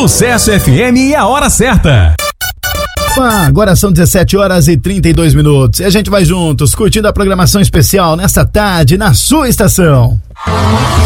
Sucesso FM e a hora certa. Agora são 17h32 e a gente vai juntos curtindo a programação especial nesta tarde na sua estação.